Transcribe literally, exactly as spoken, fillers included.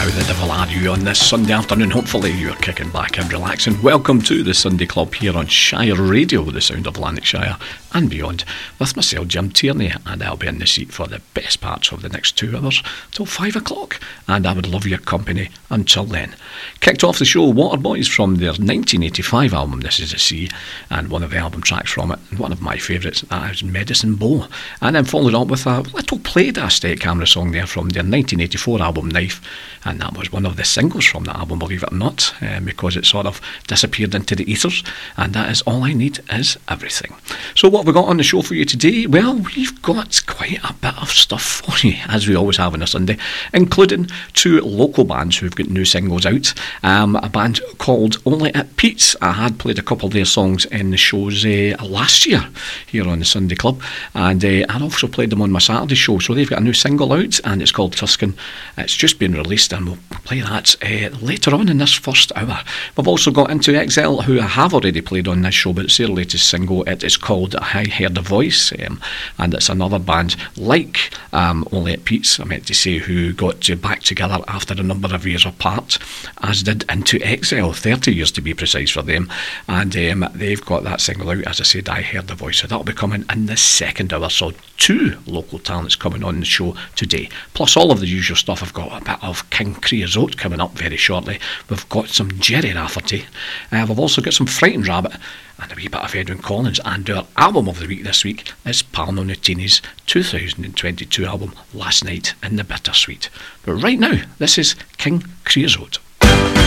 How the devil are you on this Sunday afternoon? Hopefully you're kicking back and relaxing. Welcome to the Sunday Club here on Shire Radio, the sound of Lanarkshire and beyond, with myself, Jim Tierney, and I'll be in the seat for the best parts of the next two hours till five o'clock, and I would love your company until then. Kicked off the show, Waterboys from their nineteen eighty-five album, This Is the Sea, and one of the album tracks from it, and one of my favourites, that is Medicine Bow, and then followed up with a little Played-a-State camera song there from their nineteen eighty-four album Knife, and that was one of the singles from the album, believe it or not, um, because it sort of disappeared into the ethers, and that is All I Need Is Everything. So what have we got on the show for you today? Well, we've got quite a bit of stuff for you, as we always have on a Sunday, including two local bands who've got new singles out. Um, a band called Only at Pete's. I had played a couple of their songs in the shows uh, last year here on the Sunday Club, and uh, I also played them on my Saturday show, so they've got a new single out, and it's called Tuscan. It's just been released, and we'll play that uh, later on in this first hour. We've also got Into Exile, who I have already played on this show, but it's their latest single. It is called I Heard a Voice, um, and it's another band like um, Only at Pete's, I meant to say, who got uh, back together after a number of years apart, as did Into Exile, thirty years to be precise for them, and um, they've got that single out, as I said, I Heard a Voice, so that'll be coming in the second hour. So two local talents coming on the show today, plus all of the usual stuff. I've got a bit of King Creosote coming up very shortly. We've got some Jerry Rafferty, uh, we've also got some Frightened Rabbit, and a wee bit of Edwin Collins, and our album of the week this week is Palno Nutini's two thousand twenty-two album, Last Night in the Bittersweet. But right now, this is King Creosote.